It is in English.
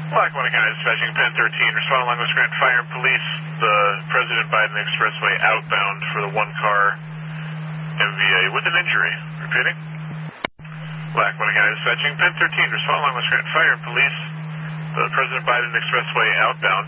Lackawanna County Dispatching, Pen 13, respond along with Grant Fire and Police, the President Biden Expressway outbound for the one-car MVA with an injury. Repeating. Lackawanna County Dispatching, Pen 13, respond along with Grant Fire and Police, the President Biden Expressway outbound